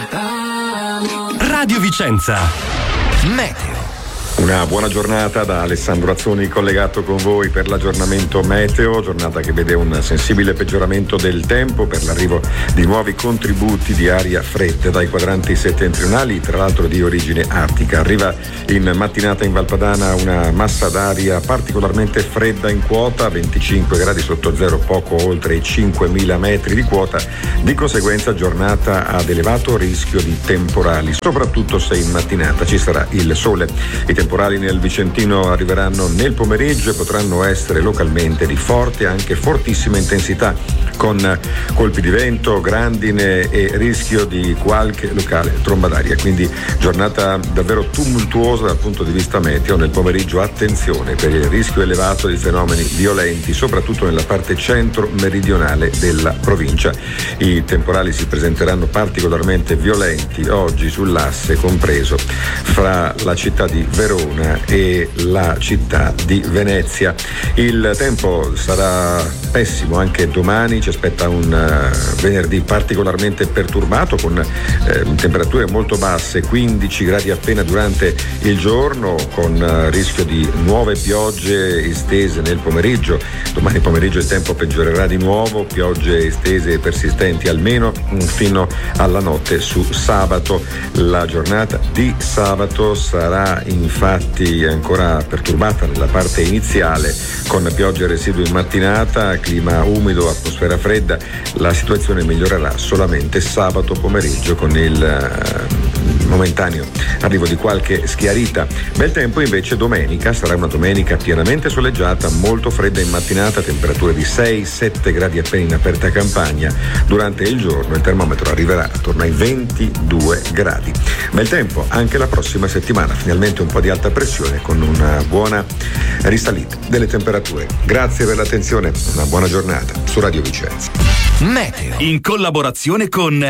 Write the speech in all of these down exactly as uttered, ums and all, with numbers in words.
Radio Vicenza. Meteo. Una buona giornata da Alessandro Azzoni, collegato con voi per l'aggiornamento meteo, giornata che vede un sensibile peggioramento del tempo per l'arrivo di nuovi contributi di aria fredda dai quadranti settentrionali, tra l'altro di origine artica. Arriva in mattinata in Valpadana una massa d'aria particolarmente fredda in quota, venticinque gradi sotto zero, poco oltre i cinquemila metri di quota, di conseguenza giornata ad elevato rischio di temporali, soprattutto se in mattinata ci sarà il sole. I temporali nel Vicentino arriveranno nel pomeriggio e potranno essere localmente di forte, anche fortissima intensità, con colpi di vento, grandine e rischio di qualche locale tromba d'aria. Quindi giornata davvero tumultuosa dal punto di vista meteo. Nel pomeriggio attenzione per il rischio elevato di fenomeni violenti, soprattutto nella parte centro-meridionale della provincia. I temporali si presenteranno particolarmente violenti oggi sull'asse compreso fra la città di Verona e la città di Venezia. Il tempo sarà pessimo anche domani, ci aspetta un uh, venerdì particolarmente perturbato con uh, temperature molto basse, quindici gradi appena durante il giorno, con uh, rischio di nuove piogge estese nel pomeriggio. Domani pomeriggio il tempo peggiorerà di nuovo, piogge estese e persistenti almeno fino alla notte su sabato. La giornata di sabato sarà infatti ancora perturbata nella parte iniziale, con piogge residue in mattinata, clima umido, atmosfera fredda. La situazione migliorerà solamente sabato pomeriggio con il uh, momentaneo arrivo di qualche schiarita. Bel tempo invece domenica, sarà una domenica pienamente soleggiata, molto fredda in mattinata, temperature di sei sette gradi appena in aperta campagna. Durante il giorno il termometro arriverà attorno ai ventidue gradi. Bel tempo anche la prossima settimana, finalmente un po' di alta pressione con una buona risalita delle temperature. Grazie per l'attenzione, una buona giornata su Radio Vicenza. Meteo in collaborazione con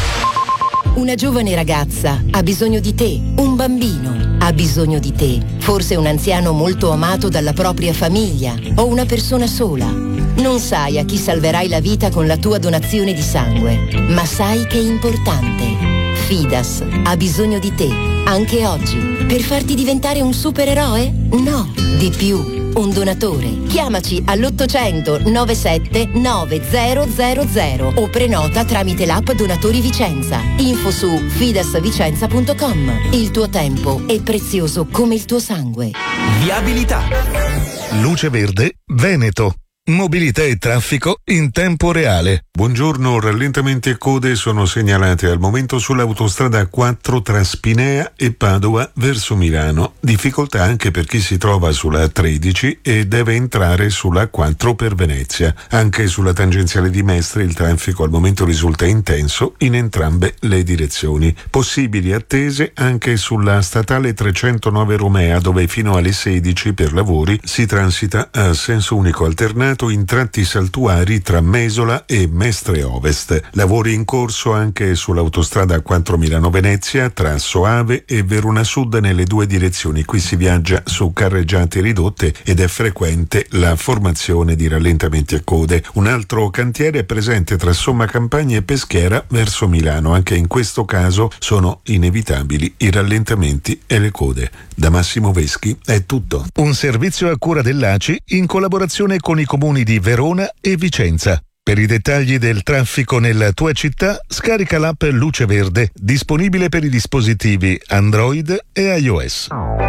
Una giovane ragazza ha bisogno di te, un bambino ha bisogno di te, forse un anziano molto amato dalla propria famiglia o una persona sola. Non sai a chi salverai la vita con la tua donazione di sangue, ma sai che è importante. Fidas ha bisogno di te, anche oggi, per farti diventare un supereroe? No, di più. Un donatore. Chiamaci all'ottocento novantasette novecento o prenota tramite l'app Donatori Vicenza. Info su fidasvicenza punto com. Il tuo tempo è prezioso come il tuo sangue. Viabilità. Luce Verde Veneto. Mobilità e traffico in tempo reale. Buongiorno, rallentamenti e code sono segnalate al momento sull'autostrada A quattro tra Spinea e Padova verso Milano. Difficoltà anche per chi si trova sulla A tredici e deve entrare sulla A quattro per Venezia. Anche sulla tangenziale di Mestre il traffico al momento risulta intenso in entrambe le direzioni. Possibili attese anche sulla statale trecentonove Romea, dove fino alle sedici per lavori si transita a senso unico alternato in tratti saltuari tra Mesola e Mestre Ovest. Lavori in corso anche sull'autostrada A quattro Milano-Venezia tra Soave e Verona Sud nelle due direzioni. Qui si viaggia su carreggiate ridotte ed è frequente la formazione di rallentamenti e code. Un altro cantiere è presente tra Somma Campagna e Peschiera verso Milano. Anche in questo caso sono inevitabili i rallentamenti e le code. Da Massimo Veschi è tutto. Un servizio a cura dell'A C I in collaborazione con i comuni di Verona e Vicenza. Per i dettagli del traffico nella tua città, scarica l'app Luce Verde, disponibile per i dispositivi Android e iOS.